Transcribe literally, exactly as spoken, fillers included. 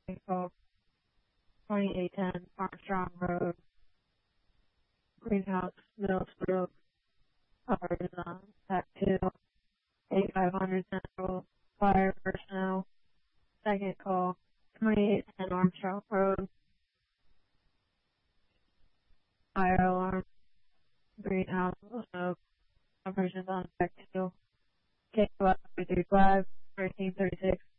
call twenty-eight ten Armstrong Road, Greenhouse, Middlesbrough, operated on Act two, eighty-five hundred Central, fire personnel. Second call twenty-eight ten Armstrong Road, fire alarm, Greenhouse, smoke, operations on Act two, K two three five, thirteen thirty-six.